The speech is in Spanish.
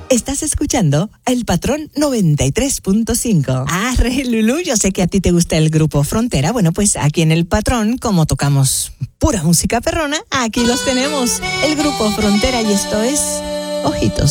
Estás escuchando El Patrón 93.5. Lulú, yo sé que a ti te gusta el grupo Frontera. Bueno, pues aquí en El Patrón, como tocamos pura música perrona, aquí los tenemos. El grupo Frontera, y esto es Ojitos